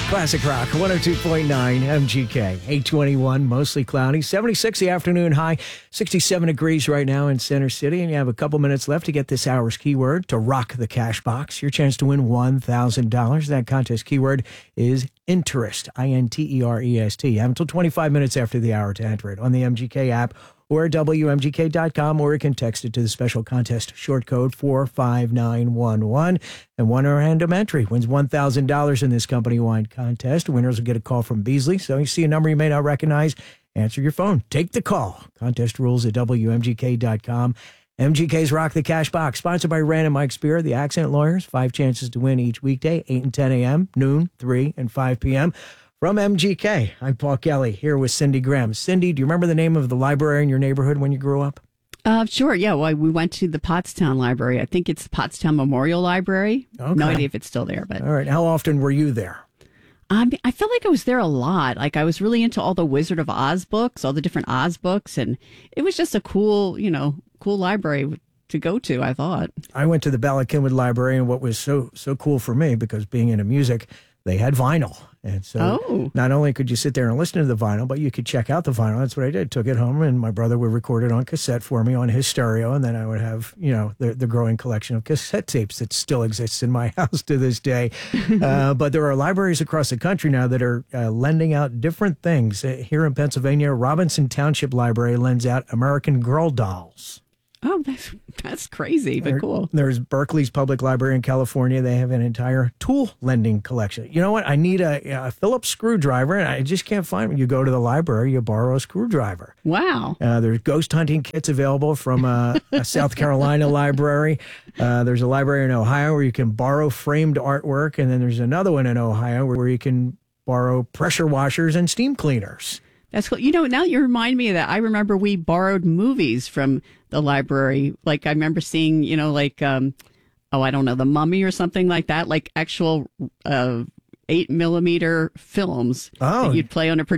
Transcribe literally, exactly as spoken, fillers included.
Classic Rock, one oh two point nine M G K, eight twenty-one, mostly cloudy, seventy-six the afternoon high, sixty-seven degrees right now in Center City, and you have a couple minutes left to get this hour's keyword to rock the cash box. Your chance to win one thousand dollars. That contest keyword is interest, I N T E R E S T. You have until twenty-five minutes after the hour to enter it on the M G K app or W M G K dot com, or you can text it to the special contest short code four five nine one one. And one random entry wins one thousand dollars in this company-wide contest. Winners will get a call from Beasley. So you see a number you may not recognize, answer your phone. Take the call. Contest rules at W M G K dot com. M G K's Rock the Cash Box, sponsored by Rand and Mike Spear, the Accent Lawyers. Five chances to win each weekday, eight and ten a.m., noon, three, and five p.m. From M G K, I'm Paul Kelly, here with Cindy Graham. Cindy, do you remember the name of the library in your neighborhood when you grew up? Uh, sure, yeah. Well, we went to the Pottstown Library. I think it's the Pottstown Memorial Library. Okay. No idea if it's still there. But all right. How often were you there? I mean, I felt like I was there a lot. Like I was really into all the Wizard of Oz books, all the different Oz books. And it was just a cool, you know, cool library to go to, I thought. I went to the Bala Cynwyd Library, and what was so so cool for me, because being into music, they had vinyl. And so oh. not only could you sit there and listen to the vinyl, but you could check out the vinyl. That's what I did. Took it home, and my brother would record it on cassette for me on his stereo. And then I would have, you know, the, the growing collection of cassette tapes that still exists in my house to this day. uh, but there are libraries across the country now that are uh, lending out different things. Uh, here in Pennsylvania, Robinson Township Library lends out American Girl dolls. Oh, that's, that's crazy, but there, cool. There's Berkeley's Public Library in California. They have an entire tool lending collection. You know what? I need a, a Phillips screwdriver, and I just can't find one. You go to the library, you borrow a screwdriver. Wow. Uh, there's ghost hunting kits available from uh, a South Carolina library. Uh, there's a library in Ohio where you can borrow framed artwork, and then there's another one in Ohio where you can borrow pressure washers and steam cleaners. That's cool. You know, now you remind me of that. I remember we borrowed movies from the library. Like I remember seeing, you know, like, um, oh, I don't know, The Mummy or something like that, like actual uh, eight millimeter films oh. that you'd play on a